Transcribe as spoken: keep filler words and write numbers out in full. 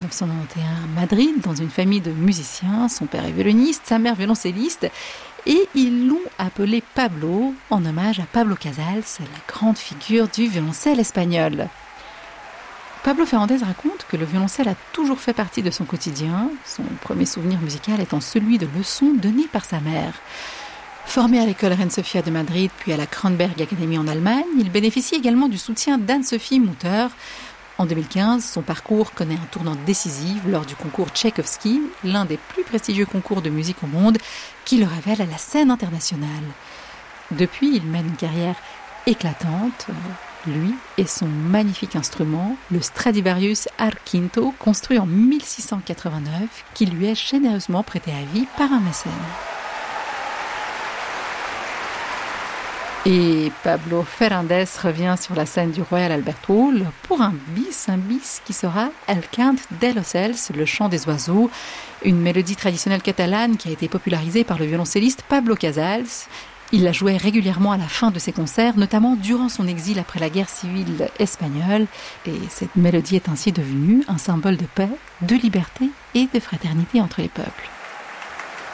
dix-neuf cent quatre-vingt-onze à Madrid, dans une famille de musiciens. Son père est violoniste, sa mère violoncelliste. Et ils l'ont appelé Pablo, en hommage à Pablo Casals, la grande figure du violoncelle espagnol. Pablo Ferrandez raconte que le violoncelle a toujours fait partie de son quotidien, son premier souvenir musical étant celui de leçons données par sa mère. Formé à l'école Reine Sofia de Madrid, puis à la Kronberg Academy en Allemagne, il bénéficie également du soutien d'Anne-Sophie Mutter. En deux mille quinze, son parcours connaît un tournant décisif lors du concours Tchaïkovski, l'un des plus prestigieux concours de musique au monde, qui le révèle à la scène internationale. Depuis, il mène une carrière éclatante, lui et son magnifique instrument, le Stradivarius Arquinto, construit en mille six cent quatre-vingt-neuf, qui lui est généreusement prêté à vie par un mécène. Et Pablo Ferrandez revient sur la scène du Royal Albert Hall pour un bis, un bis qui sera El Cant de los Ocells, le chant des oiseaux, une mélodie traditionnelle catalane qui a été popularisée par le violoncelliste Pablo Casals. Il la jouait régulièrement à la fin de ses concerts, notamment durant son exil après la guerre civile espagnole. Et cette mélodie est ainsi devenue un symbole de paix, de liberté et de fraternité entre les peuples.